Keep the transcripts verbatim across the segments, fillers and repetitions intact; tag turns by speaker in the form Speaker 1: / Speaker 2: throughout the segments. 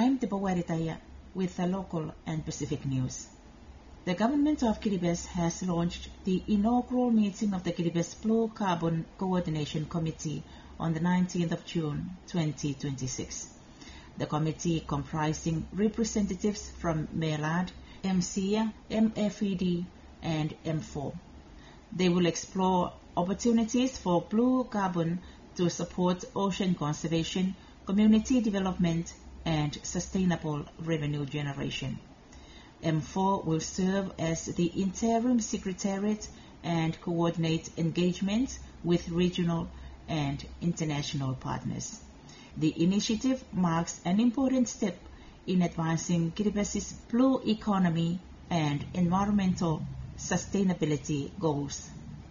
Speaker 1: I'm Deborah Waritaya with the local and Pacific news. The government of Kiribati has launched the inaugural meeting of the Kiribati Blue Carbon Coordination Committee on the nineteenth of June twenty twenty-six. The committee, comprising representatives from MELAD, M C I A, M F E D, and M four. They will explore opportunities for blue carbon to support ocean conservation, community development, and sustainable revenue generation. M four will serve as the interim secretariat and coordinate engagement with regional and international partners. The initiative marks an important step in advancing Kiribati's blue economy and environmental sustainability goals.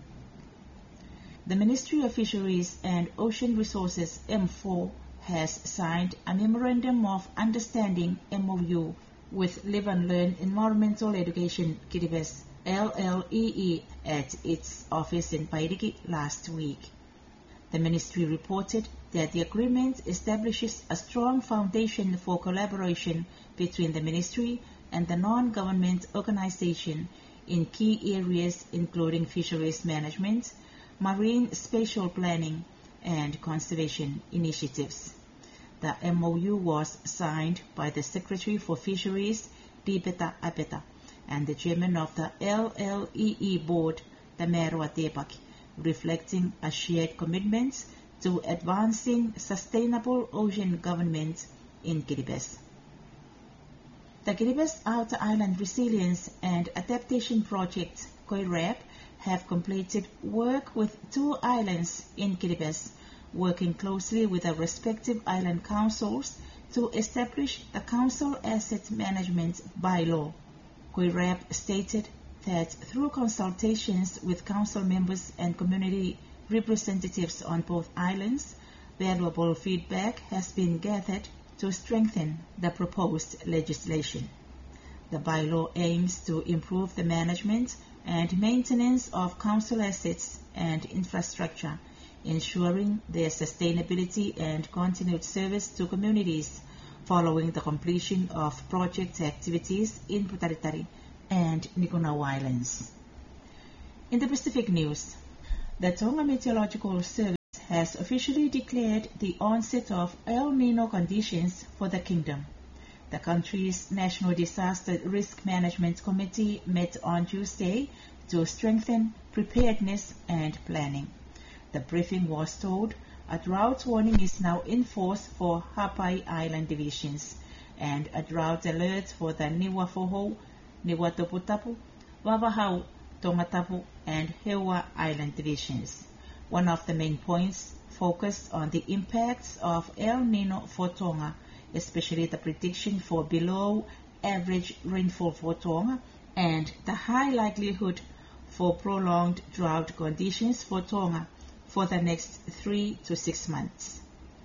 Speaker 1: The Ministry of Fisheries and Ocean Resources M four has signed a Memorandum of Understanding M O U with Live and Learn Environmental Education Kiribati L L E E at its office in Pairiki last week. The ministry reported that the agreement establishes a strong foundation for collaboration between the ministry and the non-government organization in key areas including fisheries management, marine spatial planning, and conservation initiatives. The M O U was signed by the Secretary for Fisheries, Dibeta Apeta, and the Chairman of the L L E E Board, Tamero Atebak, reflecting a shared commitment to advancing sustainable ocean government in Kiribati. The Kiribati Outer Island Resilience and Adaptation Project, KOIRAP, have completed work with two islands in Kiribati, working closely with the respective island councils to establish a council asset management bylaw. KOIRAP stated that through consultations with council members and community representatives on both islands, valuable feedback has been gathered to strengthen the proposed legislation. The bylaw aims to improve the management and maintenance of council assets and infrastructure, ensuring their sustainability and continued service to communities following the completion of project activities in Putaritari and Niconau Islands. In the Pacific news, the Tonga Meteorological Service has officially declared the onset of El Nino conditions for the kingdom. The country's National Disaster Risk Management Committee met on Tuesday to strengthen preparedness and planning. The briefing was told a drought warning is now in force for Hapai Island divisions and a drought alert for the Niuafohou, Niuatoputapu, Wavahau, Tongatapu, and Hewa Island divisions. One of the main points focused on the impacts of El Nino for Tonga, especially the prediction for below average rainfall for Tonga and the high likelihood for prolonged drought conditions for Tonga for the next three to six months.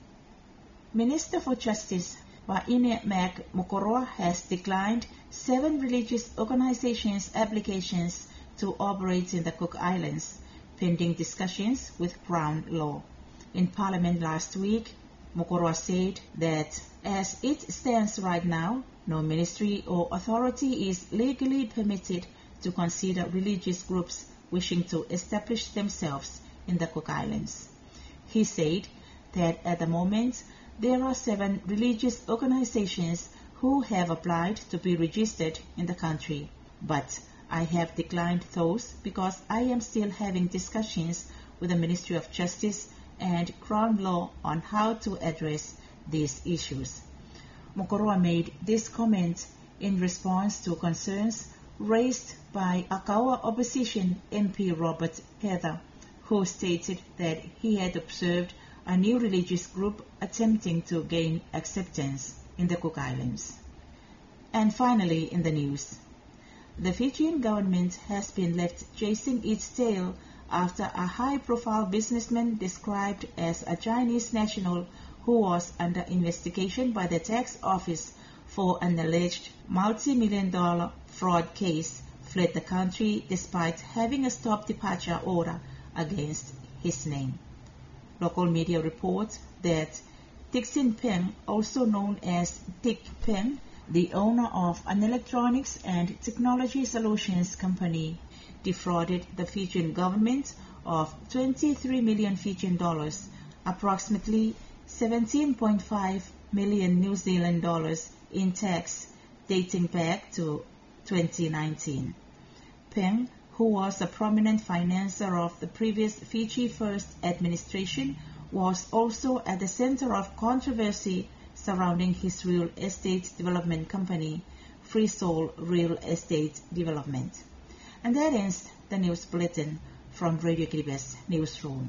Speaker 1: Minister for Justice Wa'ine Mac Mokoroa has declined seven religious organizations' applications to operate in the Cook Islands, pending discussions with Crown Law. In Parliament last week, Mokoroa said that as it stands right now, no ministry or authority is legally permitted to consider religious groups wishing to establish themselves in the Cook Islands. He said that at the moment there are seven religious organizations who have applied to be registered in the country, but I have declined those because I am still having discussions with the Ministry of Justice and Crown Law on how to address these issues. Mokoroa made this comment in response to concerns raised by Akaua opposition M P Robert Heather, who stated that he had observed a new religious group attempting to gain acceptance in the Cook Islands. And finally, in the news, the Fijian government has been left chasing its tail after a high-profile businessman described as a Chinese national who was under investigation by the tax office for an alleged multi-million dollar fraud case fled the country despite having a stop departure order against his name. Local media reports that Tixin Peng, also known as Tik Peng, the owner of an electronics and technology solutions company, defrauded the Fijian government of twenty-three million Fijian dollars, approximately seventeen point five million New Zealand dollars in tax dating back to twenty nineteen. Peng, who was a prominent financier of the previous Fiji First administration, was also at the center of controversy surrounding his real estate development company, Freesoul Real Estate Development. And that ends the news bulletin from Radio Kiribati Newsroom.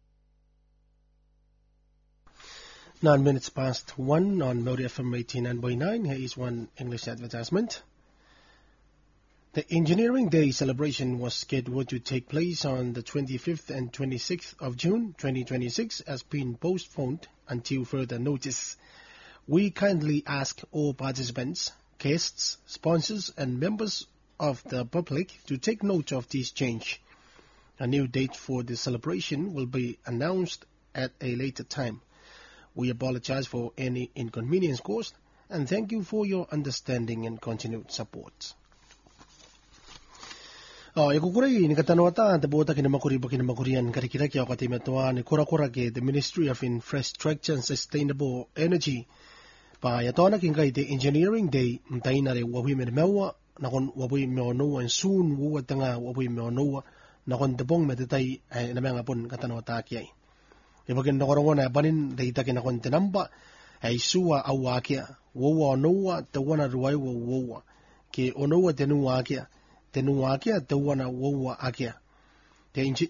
Speaker 2: Nine minutes past one on Modi F M eighty-nine point nine. Here is one English advertisement. The Engineering Day celebration was scheduled to take place on the twenty-fifth and twenty-sixth of June twenty twenty-six has been postponed until further notice. We kindly ask all participants, guests, sponsors and members of the public to take note of this change. A new date for the celebration will be announced at a later time. We apologize for any inconvenience caused and thank you for your understanding and continued support. Oh, e kukurai ni katanwata te bota kina makuri ba kina makurian karikira kia kati metoa ni kura kura ke the Ministry of Infrastructure and Sustainable Energy pa yatona kinga the Engineering Day mtaina re wawi me mewa na kon wawi me ono en soon wo tanga wawi me ono na kon te bong me te tai na menga pon katanwata kia e bakin no korona banin de ita kina kon te namba ai sua au akia wo ono te wana ruai wo wo ke ono te nu akia te nua akia te wana woua akia. Te inchi.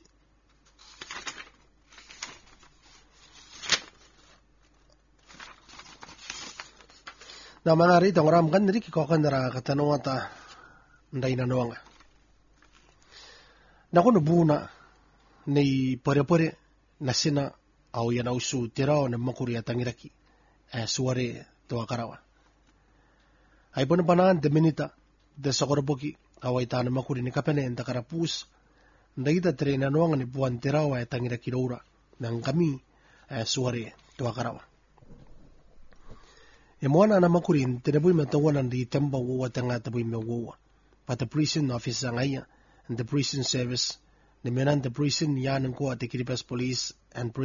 Speaker 2: Nā mana rei tanga ram kan riki ko kanara katanoa ta ndai na noanga. Na kono buna nei pare pare na sina au ia na usu te rao na makuri a tangiraki e suare toa karawa. Ai pona panaan te minita te sakoropoki awai tāna makuri ni kapene en takara pūs, ndaita tere na noanga ni puan te rawa e tangira ki roura, nang kami e suare tua karawa. E moana na makuri ni tene pui me tawana ni temba woa tanga te pui me woa, pa te prison officer ngaya, and the prison service, ni menan the prison yanan koa te Kiribati Police and Prison